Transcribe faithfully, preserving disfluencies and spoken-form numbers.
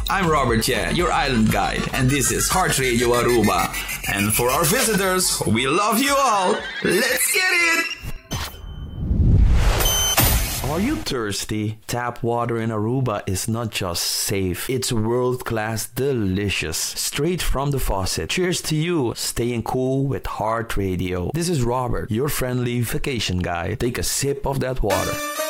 I'm Robert, yeah, your island guide, and this is Heart Radio Aruba. And for our visitors, we love you all. Let's get it! Are you thirsty? Tap water in Aruba is not just safe, it's world-class delicious. Straight from the faucet. Cheers to you, staying cool with Heart Radio. This is Robert, your friendly vacation guide. Take a sip of that water.